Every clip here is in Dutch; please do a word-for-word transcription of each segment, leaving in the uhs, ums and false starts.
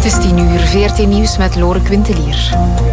Het is tien uur, V R T Nieuws met Lore Quintelier.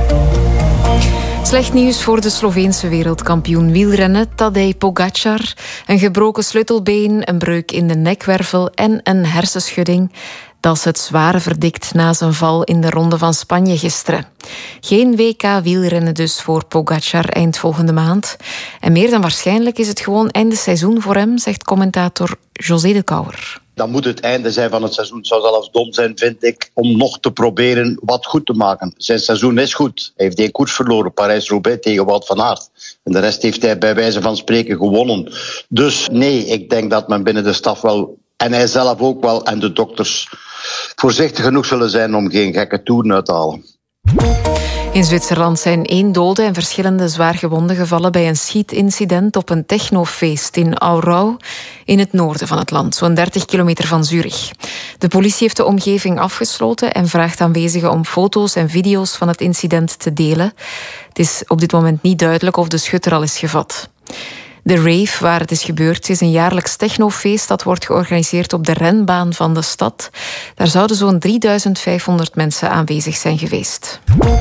Slecht nieuws voor de Sloveense wereldkampioen wielrennen Tadej Pogačar. Een gebroken sleutelbeen, een breuk in de nekwervel en een hersenschudding. Dat is het zware verdict na zijn val in de Ronde van Spanje gisteren. Geen W K wielrennen dus voor Pogačar eind volgende maand. En meer dan waarschijnlijk is het gewoon einde seizoen voor hem, zegt commentator José de Kouwer. Dan moet het einde zijn van het seizoen. Het zou zelfs dom zijn, vind ik, om nog te proberen wat goed te maken. Zijn seizoen is goed. Hij heeft één koers verloren, Parijs-Roubaix tegen Wout van Aert. En de rest heeft hij bij wijze van spreken gewonnen. Dus nee, ik denk dat men binnen de staf wel, en hij zelf ook wel, en de dokters, voorzichtig genoeg zullen zijn om geen gekke toeren uit te halen. In Zwitserland zijn één dode en verschillende zwaargewonden gevallen bij een schietincident op een technofeest in Aarau in het noorden van het land, zo'n dertig kilometer van Zurich. De politie heeft de omgeving afgesloten en vraagt aanwezigen om foto's en video's van het incident te delen. Het is op dit moment niet duidelijk of de schutter al is gevat. De rave waar het is gebeurd is een jaarlijks technofeest dat wordt georganiseerd op de renbaan van de stad. Daar zouden zo'n drieduizend vijfhonderd mensen aanwezig zijn geweest.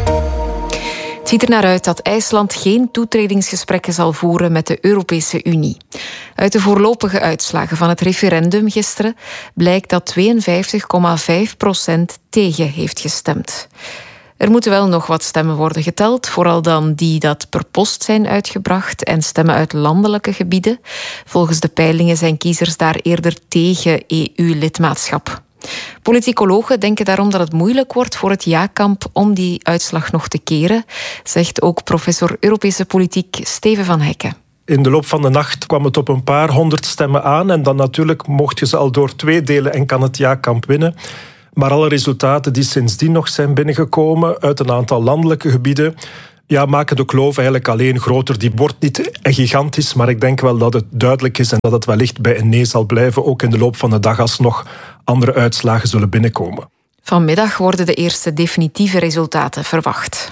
Het ziet er naar uit dat IJsland geen toetredingsgesprekken zal voeren met de Europese Unie. Uit de voorlopige uitslagen van het referendum gisteren blijkt dat tweeënvijftig komma vijf procent tegen heeft gestemd. Er moeten wel nog wat stemmen worden geteld, vooral dan die dat per post zijn uitgebracht en stemmen uit landelijke gebieden. Volgens de peilingen zijn kiezers daar eerder tegen E U-lidmaatschap. Politicologen denken daarom dat het moeilijk wordt voor het ja-kamp om die uitslag nog te keren, zegt ook professor Europese politiek Steven van Hekken. In de loop van de nacht kwam het op een paar honderd stemmen aan en dan natuurlijk mocht je ze al door twee delen en kan het ja-kamp winnen. Maar alle resultaten die sindsdien nog zijn binnengekomen uit een aantal landelijke gebieden, ja, maken de kloof eigenlijk alleen groter. Die wordt niet gigantisch, maar ik denk wel dat het duidelijk is en dat het wellicht bij een nee zal blijven, ook in de loop van de dag als nog andere uitslagen zullen binnenkomen. Vanmiddag worden de eerste definitieve resultaten verwacht.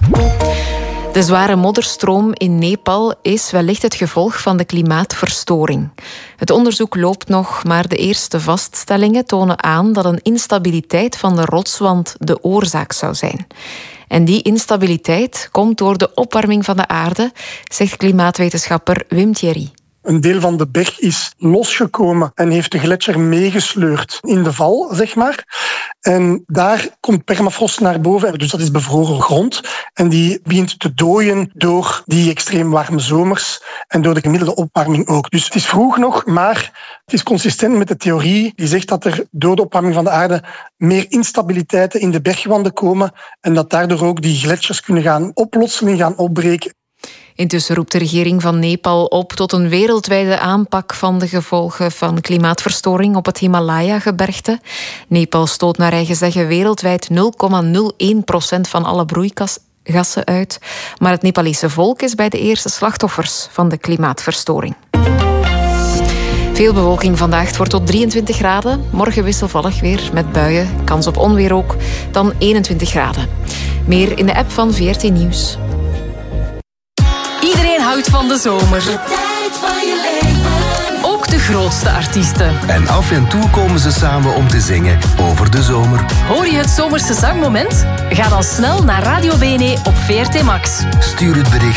De zware modderstroom in Nepal is wellicht het gevolg van de klimaatverstoring. Het onderzoek loopt nog, maar de eerste vaststellingen tonen aan dat een instabiliteit van de rotswand de oorzaak zou zijn. En die instabiliteit komt door de opwarming van de aarde, zegt klimaatwetenschapper Wim Thierry. Een deel van de berg is losgekomen en heeft de gletsjer meegesleurd in de val, zeg maar. En daar komt permafrost naar boven, dus dat is bevroren grond. En die begint te dooien door die extreem warme zomers en door de gemiddelde opwarming ook. Dus het is vroeg nog, maar het is consistent met de theorie die zegt dat er door de opwarming van de aarde meer instabiliteiten in de bergwanden komen en dat daardoor ook die gletsjers kunnen gaan oplossen, gaan opbreken. Intussen roept de regering van Nepal op tot een wereldwijde aanpak van de gevolgen van klimaatverstoring op het Himalaya-gebergte. Nepal stoot naar eigen zeggen wereldwijd nul komma nul één procent van alle broeikasgassen uit. Maar het Nepalese volk is bij de eerste slachtoffers van de klimaatverstoring. Veel bewolking vandaag. Het wordt tot drieëntwintig graden. Morgen wisselvallig weer met buien. Kans op onweer ook. Dan eenentwintig graden. Meer in de app van V R T Nieuws. Iedereen houdt van de zomer. De tijd van je leven. Ook de grootste artiesten. En af en toe komen ze samen om te zingen over de zomer. Hoor je het zomerse zangmoment? Ga dan snel naar Radio B N E op V R T Max. Stuur het bericht